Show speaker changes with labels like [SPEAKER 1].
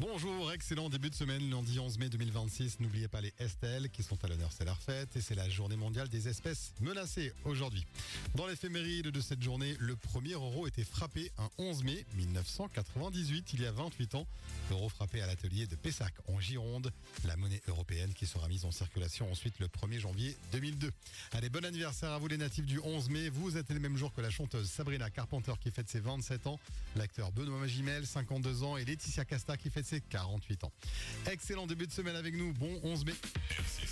[SPEAKER 1] Bonjour, excellent début de semaine, lundi 11 mai 2026. N'oubliez pas les STL qui sont à l'honneur, c'est leur fête et c'est la journée mondiale des espèces menacées aujourd'hui. Dans l'éphéméride de cette journée, le premier euro était frappé un 11 mai 1998, il y a 28 ans. L'euro frappé à l'atelier de Pessac en Gironde, la monnaie européenne qui sera mise en circulation ensuite le 1er janvier 2002. Allez, bon anniversaire à vous les natifs du 11 mai. Vous êtes les mêmes jours que la chanteuse Sabrina Carpenter qui fête ses 27 ans, l'acteur Benoît Magimel, 52 ans et Laetitia Casta qui fête ses 48 ans. Excellent début de semaine avec nous, bon 11 mai.